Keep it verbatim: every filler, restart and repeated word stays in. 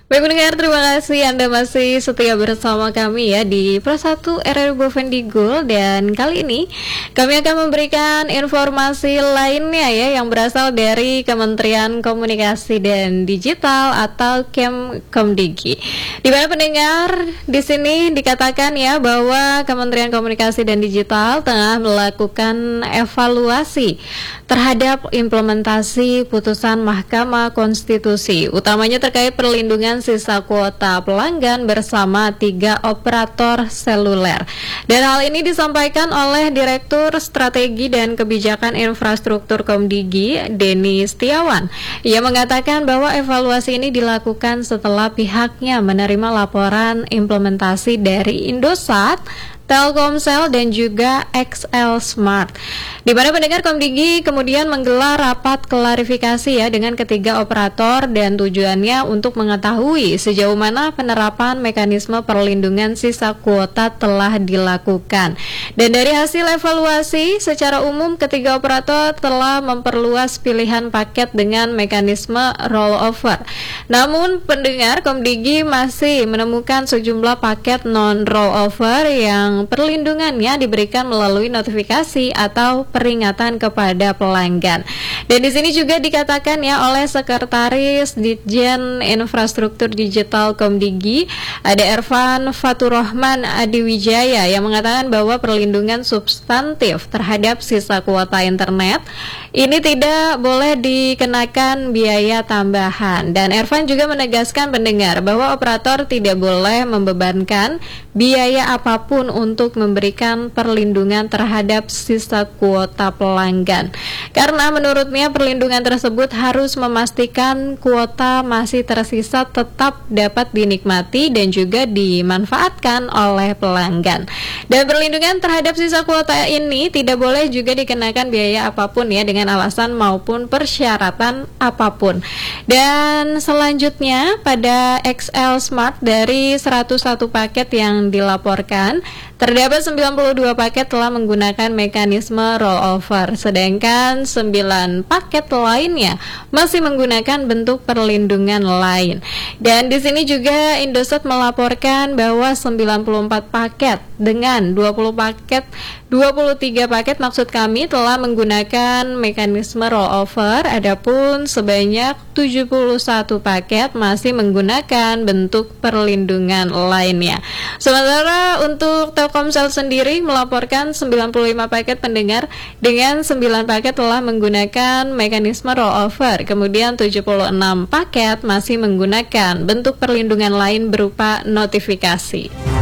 Baik pendengar, terima kasih Anda masih setia bersama kami ya di Pro satu R R Bovendigul. Dan kali ini kami akan memberikan informasi lainnya ya yang berasal dari Kementerian Komunikasi dan Digital atau Kemkomdigi. Di mana pendengar di sini dikatakan ya bahwa Kementerian Komunikasi dan Digital tengah melakukan evaluasi terhadap implementasi putusan Mahkamah Konstitusi, utamanya terkait perlindungan sisa kuota pelanggan bersama tiga operator seluler. Dan hal ini disampaikan oleh Direktur Strategi dan Kebijakan Infrastruktur Komdigi, Denny Setiawan. Ia mengatakan bahwa evaluasi ini dilakukan setelah pihaknya menerima laporan implementasi dari Indosat, Telkomsel dan juga X L Smart. Di mana pendengar Komdigi kemudian menggelar rapat klarifikasi ya dengan ketiga operator dan tujuannya untuk mengetahui sejauh mana penerapan mekanisme perlindungan sisa kuota telah dilakukan. Dan dari hasil evaluasi secara umum ketiga operator telah memperluas pilihan paket dengan mekanisme rollover. Namun pendengar Komdigi masih menemukan sejumlah paket non rollover yang perlindungannya diberikan melalui notifikasi atau peringatan kepada pelanggan. Dan di sini juga dikatakan ya oleh Sekretaris Ditjen Infrastruktur Digital Komdigi, ada Ervan Faturrahman Adiwijaya yang mengatakan bahwa perlindungan substantif terhadap sisa kuota internet ini tidak boleh dikenakan biaya tambahan. Dan Ervan juga menegaskan pendengar bahwa operator tidak boleh membebankan biaya apapun untuk memberikan perlindungan terhadap sisa kuota pelanggan. Karena menurutnya perlindungan tersebut harus memastikan kuota masih tersisa tetap dapat dinikmati dan juga dimanfaatkan oleh pelanggan. Dan perlindungan terhadap sisa kuota ini tidak boleh juga dikenakan biaya apapun ya dengan alasan maupun persyaratan apapun. Dan selanjutnya pada X L Smart dari seratus satu paket yang dilaporkan, terdapat sembilan puluh dua paket telah menggunakan mekanisme rollover, sedangkan sembilan paket lainnya masih menggunakan bentuk perlindungan lain. Dan di sini juga Indosat melaporkan bahwa sembilan puluh empat paket dengan dua puluh paket, dua puluh tiga paket maksud kami telah menggunakan mekanisme rollover, adapun sebanyak tujuh puluh satu paket masih menggunakan bentuk perlindungan lainnya. Sementara untuk Telkomsel sendiri melaporkan sembilan puluh lima paket pendengar dengan sembilan paket telah menggunakan mekanisme rollover, kemudian tujuh puluh enam paket masih menggunakan bentuk perlindungan lain berupa notifikasi.